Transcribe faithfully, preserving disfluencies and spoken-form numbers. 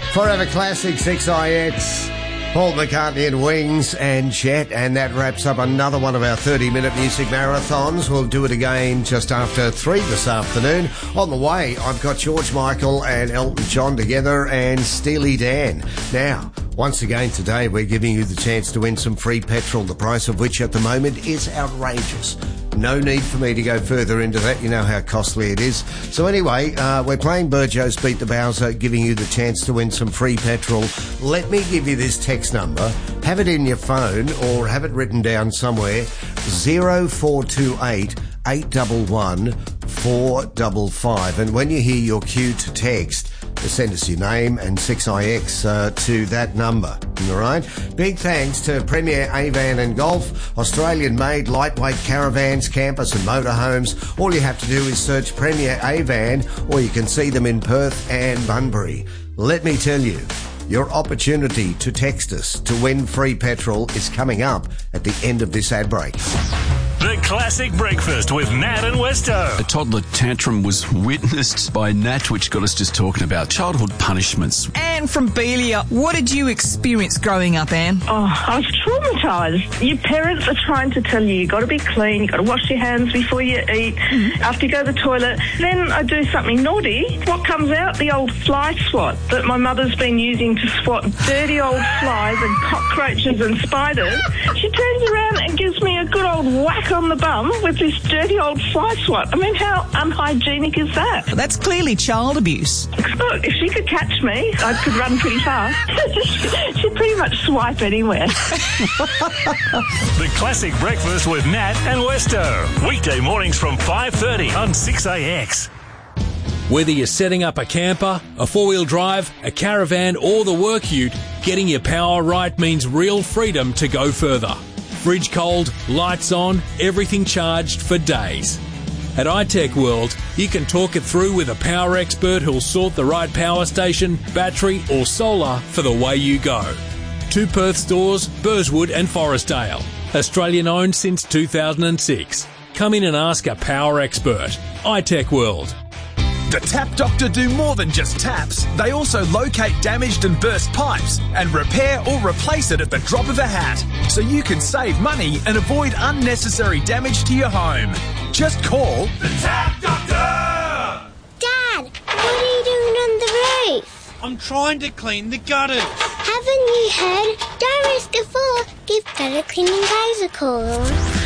Forever Classic, six I X, Paul McCartney and Wings and Chet, and that wraps up another one of our thirty-minute music marathons. We'll do it again just after three this afternoon. On the way, I've got George Michael and Elton John together and Steely Dan. Now, once again today, we're giving you the chance to win some free petrol, the price of which at the moment is outrageous. No need for me to go further into that. You know how costly it is. So anyway, uh, we're playing Burjo's Beat the Bowser, giving you the chance to win some free petrol. Let me give you this text number. Have it in your phone or have it written down somewhere. zero four two eight, eight one one, four five five. And when you hear your cue to text, send us your name and six I X uh, to that number. All right? Big thanks to Premier Avan and Golf, Australian-made lightweight caravans, campers and motorhomes. All you have to do is search Premier Avan, or you can see them in Perth and Bunbury. Let me tell you, your opportunity to text us to win free petrol is coming up at the end of this ad break. The Classic Breakfast with Nat and Westo. A toddler tantrum was witnessed by Nat, which got us just talking about childhood punishments. Anne from Belia, what did you experience growing up, Anne? Oh, I was traumatised. Your parents are trying to tell you, you've got to be clean, you've got to wash your hands before you eat, mm-hmm. after you go to the toilet. Then I do something naughty. What comes out? The old fly swat that my mother's been using to swat dirty old flies and cockroaches and spiders. She turns around and gives me a good old whack on the bum with this dirty old fly swat. I mean, how unhygienic is that? That's clearly child abuse. Look, if she could catch me, I could run pretty fast. She'd pretty much swipe anywhere. The Classic Breakfast with Nat and Westo. Weekday mornings from five thirty on six A X. Whether you're setting up a camper, a four-wheel drive, a caravan or the work ute, getting your power right means real freedom to go further. Fridge cold, lights on, everything charged for days. At iTech World, you can talk it through with a power expert who'll sort the right power station, battery or solar for the way you go. Two Perth stores, Burswood and Forestdale. Australian owned since two thousand six. Come in and ask a power expert. iTech World. The Tap Doctor do more than just taps. They also locate damaged and burst pipes and repair or replace it at the drop of a hat, so you can save money and avoid unnecessary damage to your home. Just call the Tap Doctor! Dad, what are you doing on the roof? I'm trying to clean the gutters. Haven't you heard? Don't risk a fall. Give gutter cleaning guys a call.